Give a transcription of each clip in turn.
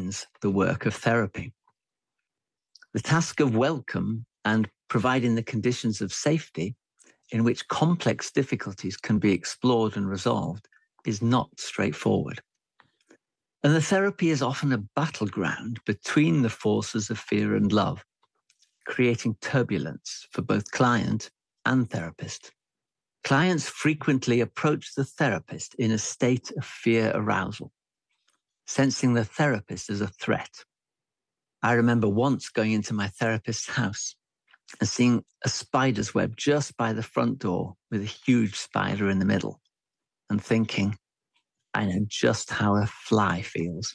defines the work of therapy. The task of welcome and providing the conditions of safety in which complex difficulties can be explored and resolved is not straightforward. And the therapy is often a battleground between the forces of fear and love, creating turbulence for both client and therapist. Clients frequently approach the therapist in a state of fear arousal, sensing the therapist as a threat. I remember once going into my therapist's house and seeing a spider's web just by the front door with a huge spider in the middle and thinking, I know just how a fly feels.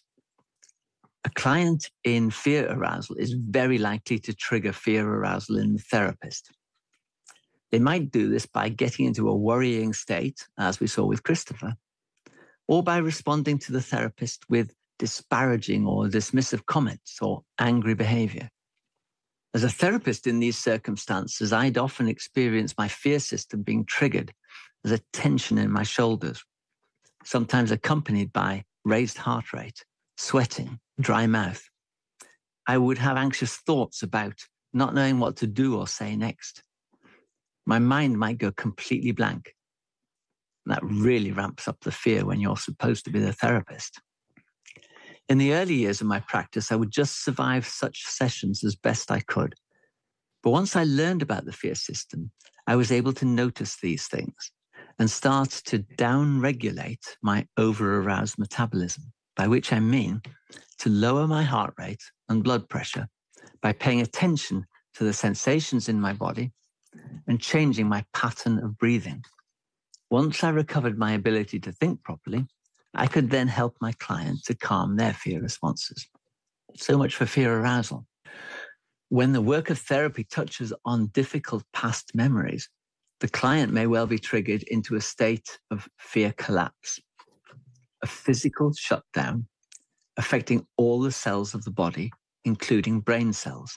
A client in fear arousal is very likely to trigger fear arousal in the therapist. They might do this by getting into a worrying state, as we saw with Christopher, or by responding to the therapist with disparaging or dismissive comments or angry behavior. As a therapist in these circumstances, I'd often experience my fear system being triggered as a tension in my shoulders, sometimes accompanied by raised heart rate, sweating, dry mouth. I would have anxious thoughts about not knowing what to do or say next. My mind might go completely blank. That really ramps up the fear when you're supposed to be the therapist. In the early years of my practice, I would just survive such sessions as best I could. But once I learned about the fear system, I was able to notice these things and start to down-regulate my over-aroused metabolism, by which I mean to lower my heart rate and blood pressure by paying attention to the sensations in my body and changing my pattern of breathing. Once I recovered my ability to think properly, I could then help my client to calm their fear responses. So much for fear arousal. When the work of therapy touches on difficult past memories, the client may well be triggered into a state of fear collapse, a physical shutdown affecting all the cells of the body, including brain cells.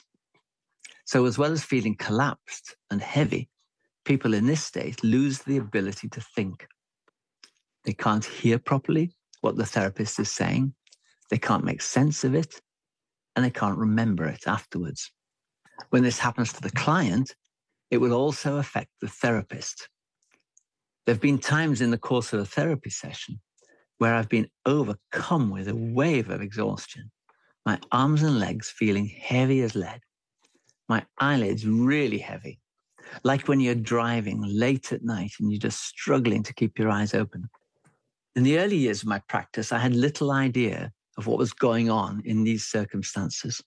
So as well as feeling collapsed and heavy, people in this state lose the ability to think. They can't hear properly what the therapist is saying. They can't make sense of it, and they can't remember it afterwards. When this happens to the client, it will also affect the therapist. There have been times in the course of a therapy session where I've been overcome with a wave of exhaustion, my arms and legs feeling heavy as lead, my eyelids really heavy, like when you're driving late at night and you're just struggling to keep your eyes open. In the early years of my practice, I had little idea of what was going on in these circumstances.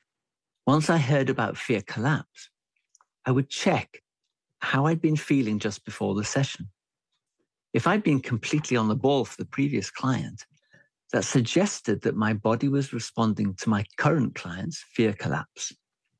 Once I heard about fear collapse, I would check how I'd been feeling just before the session. If I'd been completely on the ball for the previous client, that suggested that my body was responding to my current client's fear collapse.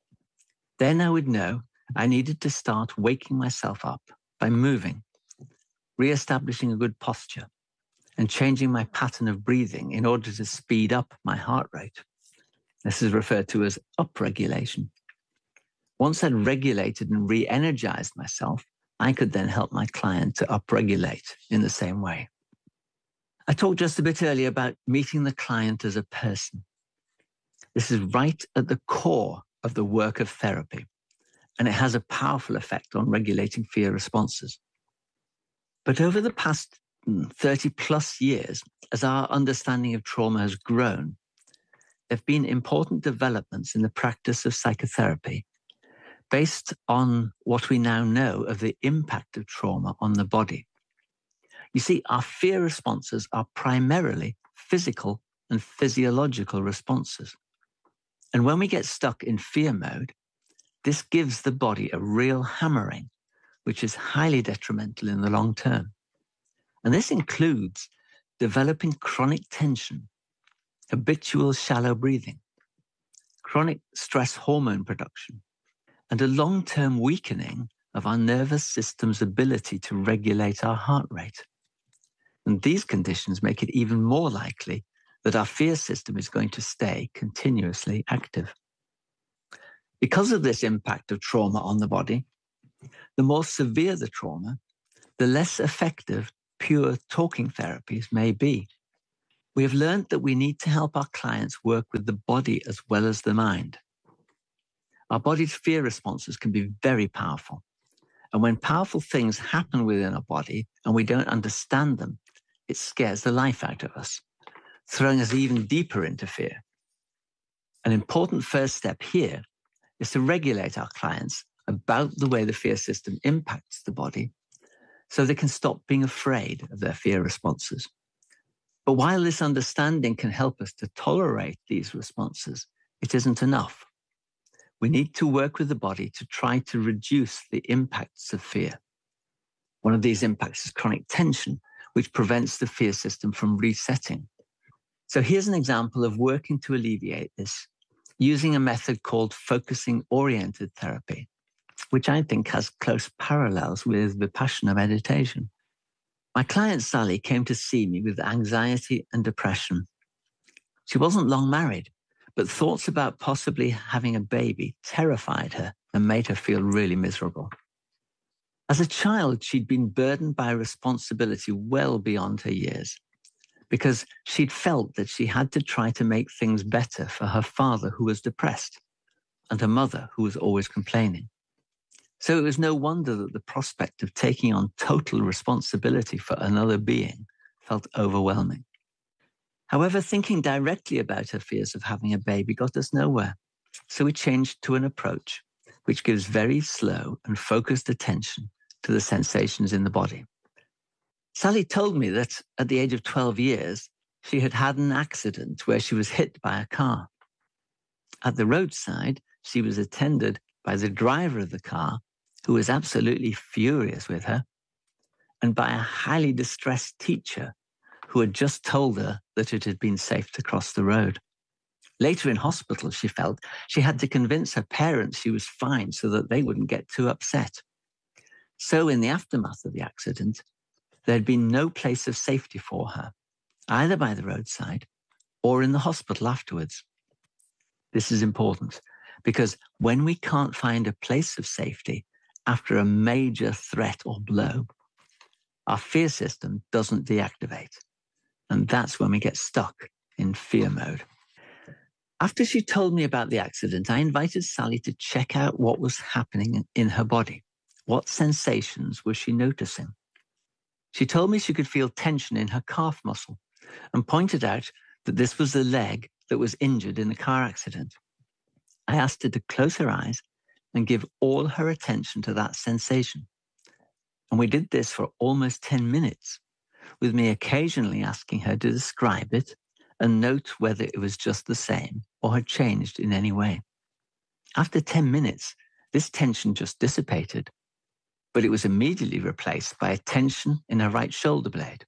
Then I would know I needed to start waking myself up by moving, reestablishing a good posture, and changing my pattern of breathing in order to speed up my heart rate. This is referred to as upregulation. Once I'd regulated and re-energized myself, I could then help my client to upregulate in the same way. I talked just a bit earlier about meeting the client as a person. This is right at the core of the work of therapy, and it has a powerful effect on regulating fear responses. But over the past 30 plus years, as our understanding of trauma has grown, there have been important developments in the practice of psychotherapy based on what we now know of the impact of trauma on the body. You see, our fear responses are primarily physical and physiological responses. And when we get stuck in fear mode, this gives the body a real hammering, which is highly detrimental in the long term. And this includes developing chronic tension, habitual shallow breathing, chronic stress hormone production, and a long-term weakening of our nervous system's ability to regulate our heart rate. And these conditions make it even more likely that our fear system is going to stay continuously active. Because of this impact of trauma on the body, the more severe the trauma, the less effective pure talking therapies may be. We have learned that we need to help our clients work with the body as well as the mind. Our body's fear responses can be very powerful. And when powerful things happen within our body and we don't understand them, it scares the life out of us, throwing us even deeper into fear. An important first step here is to regulate our clients about the way the fear system impacts the body so they can stop being afraid of their fear responses. But while this understanding can help us to tolerate these responses, it isn't enough. We need to work with the body to try to reduce the impacts of fear. One of these impacts is chronic tension, which prevents the fear system from resetting. So here's an example of working to alleviate this using a method called focusing-oriented therapy, which I think has close parallels with Vipassana meditation. My client Sally came to see me with anxiety and depression. She wasn't long married, but thoughts about possibly having a baby terrified her and made her feel really miserable. As a child, she'd been burdened by responsibility well beyond her years because she'd felt that she had to try to make things better for her father, who was depressed, and her mother, who was always complaining. So it was no wonder that the prospect of taking on total responsibility for another being felt overwhelming. However, thinking directly about her fears of having a baby got us nowhere. So we changed to an approach which gives very slow and focused attention to the sensations in the body. Sally told me that at the age of 12 years, she had had an accident where she was hit by a car. At the roadside, she was attended by the driver of the car, who was absolutely furious with her, and by a highly distressed teacher who had just told her that it had been safe to cross the road. Later in hospital, she felt she had to convince her parents she was fine so that they wouldn't get too upset. So in the aftermath of the accident, there had been no place of safety for her, either by the roadside or in the hospital afterwards. This is important because when we can't find a place of safety after a major threat or blow, our fear system doesn't deactivate. And that's when we get stuck in fear mode. After she told me about the accident, I invited Sally to check out what was happening in her body. What sensations was she noticing? She told me she could feel tension in her calf muscle and pointed out that this was the leg that was injured in the car accident. I asked her to close her eyes and give all her attention to that sensation. And we did this for almost 10 minutes, with me occasionally asking her to describe it and note whether it was just the same or had changed in any way. After 10 minutes, this tension just dissipated, but it was immediately replaced by a tension in her right shoulder blade.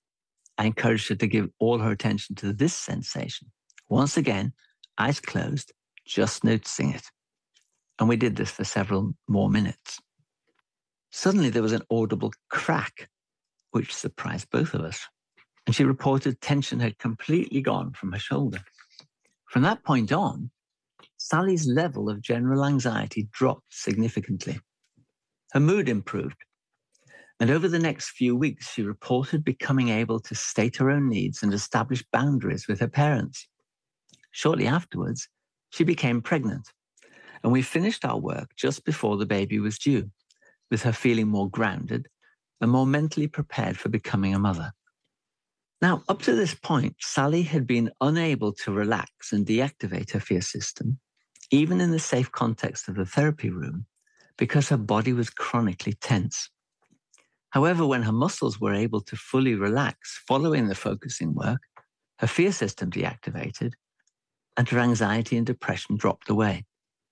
I encouraged her to give all her attention to this sensation. Once again, eyes closed, just noticing it. And we did this for several more minutes. Suddenly there was an audible crack, which surprised both of us. And she reported tension had completely gone from her shoulder. From that point on, Sally's level of general anxiety dropped significantly. Her mood improved. And over the next few weeks, she reported becoming able to state her own needs and establish boundaries with her parents. Shortly afterwards, she became pregnant. And we finished our work just before the baby was due, with her feeling more grounded and more mentally prepared for becoming a mother. Now, up to this point, Sally had been unable to relax and deactivate her fear system, even in the safe context of the therapy room, because her body was chronically tense. However, when her muscles were able to fully relax following the focusing work, her fear system deactivated and her anxiety and depression dropped away.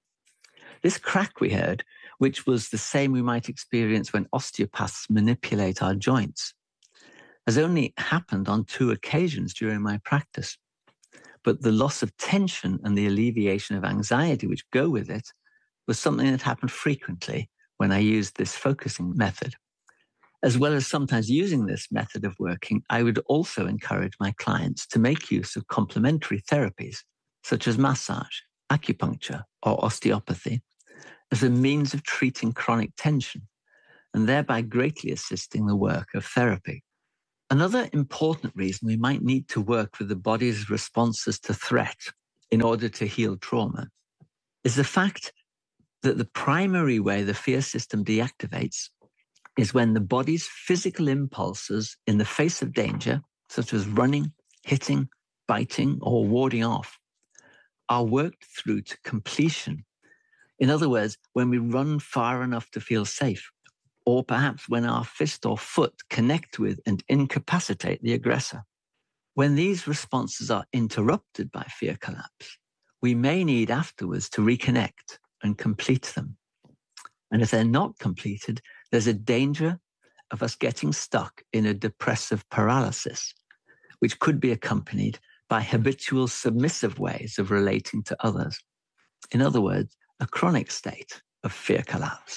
This crack we heard, which was the same we might experience when osteopaths manipulate our joints, has only happened on 2 occasions during my practice. But the loss of tension and the alleviation of anxiety which go with it was something that happened frequently when I used this focusing method. As well as sometimes using this method of working, I would also encourage my clients to make use of complementary therapies, such as massage, acupuncture, or osteopathy, as a means of treating chronic tension, and thereby greatly assisting the work of therapy. Another important reason we might need to work with the body's responses to threat in order to heal trauma is the fact that the primary way the fear system deactivates is when the body's physical impulses in the face of danger, such as running, hitting, biting, or warding off, are worked through to completion. In other words, when we run far enough to feel safe, or perhaps when our fist or foot connect with and incapacitate the aggressor. When these responses are interrupted by fear collapse, we may need afterwards to reconnect and complete them. And if they're not completed, there's a danger of us getting stuck in a depressive paralysis, which could be accompanied by habitual submissive ways of relating to others. In other words, a chronic state of fear collapse.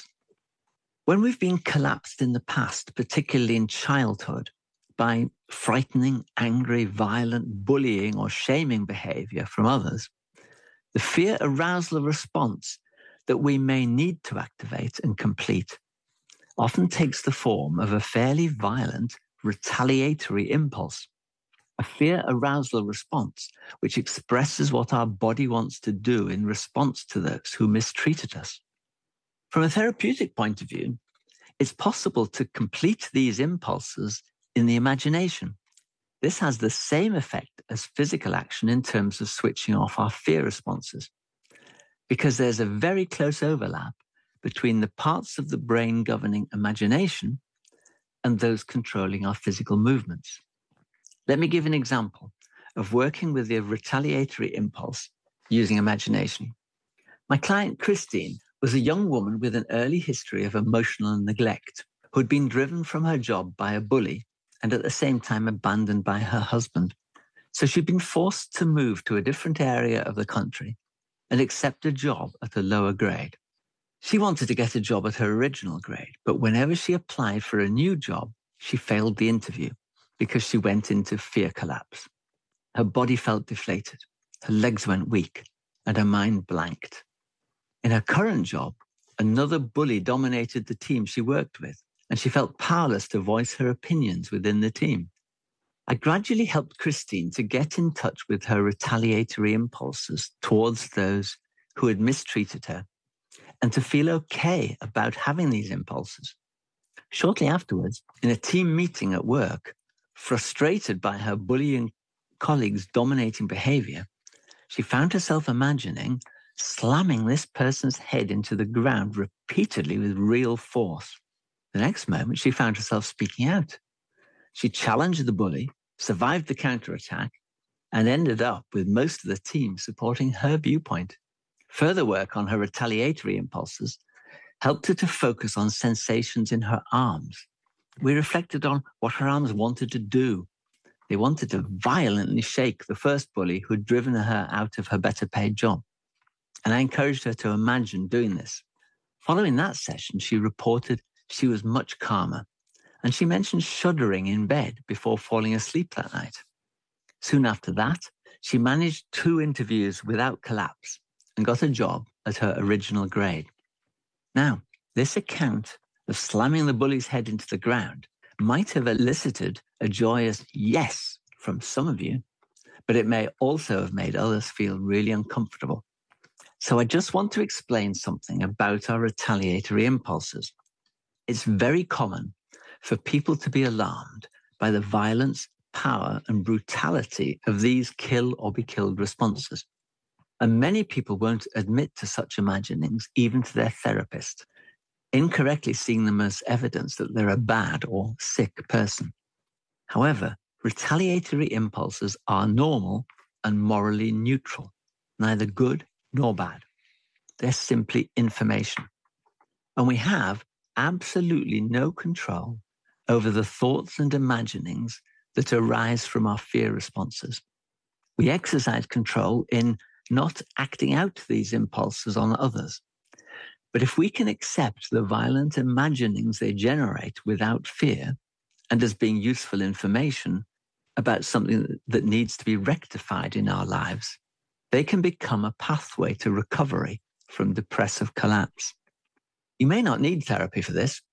When we've been collapsed in the past, particularly in childhood, by frightening, angry, violent, bullying, or shaming behavior from others, the fear arousal response that we may need to activate and complete often takes the form of a fairly violent retaliatory impulse, a fear arousal response which expresses what our body wants to do in response to those who mistreated us. From a therapeutic point of view, it's possible to complete these impulses in the imagination. This has the same effect as physical action in terms of switching off our fear responses, because there's a very close overlap between the parts of the brain governing imagination and those controlling our physical movements. Let me give an example of working with the retaliatory impulse using imagination. My client, Christine, was a young woman with an early history of emotional neglect who had been driven from her job by a bully and at the same time abandoned by her husband. So she'd been forced to move to a different area of the country and accept a job at a lower grade. She wanted to get a job at her original grade, but whenever she applied for a new job, she failed the interview because she went into fear collapse. Her body felt deflated, her legs went weak, and her mind blanked. In her current job, another bully dominated the team she worked with, and she felt powerless to voice her opinions within the team. I gradually helped Christine to get in touch with her retaliatory impulses towards those who had mistreated her and to feel okay about having these impulses. Shortly afterwards, in a team meeting at work, frustrated by her bullying colleagues' dominating behavior, she found herself imagining slamming this person's head into the ground repeatedly with real force. The next moment, she found herself speaking out. She challenged the bully, survived the counterattack, and ended up with most of the team supporting her viewpoint. Further work on her retaliatory impulses helped her to focus on sensations in her arms. We reflected on what her arms wanted to do. They wanted to violently shake the first bully who had driven her out of her better paid job. And I encouraged her to imagine doing this. Following that session, she reported she was much calmer, and she mentioned shuddering in bed before falling asleep that night. Soon after that, she managed 2 interviews without collapse and got a job at her original grade. Now, this account of slamming the bully's head into the ground might have elicited a joyous yes from some of you, but it may also have made others feel really uncomfortable. So I just want to explain something about our retaliatory impulses. It's very common for people to be alarmed by the violence, power, and brutality of these kill or be killed responses. And many people won't admit to such imaginings, even to their therapist, incorrectly seeing them as evidence that they're a bad or sick person. However, retaliatory impulses are normal and morally neutral, neither good nor bad. They're simply information. And we have absolutely no control over the thoughts and imaginings that arise from our fear responses. We exercise control in not acting out these impulses on others. But if we can accept the violent imaginings they generate without fear and as being useful information about something that needs to be rectified in our lives, they can become a pathway to recovery from depressive collapse. You may not need therapy for this,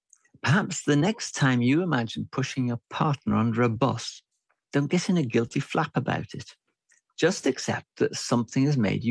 Perhaps the next time you imagine pushing your partner under a bus, don't get in a guilty flap about it. Just accept that something has made you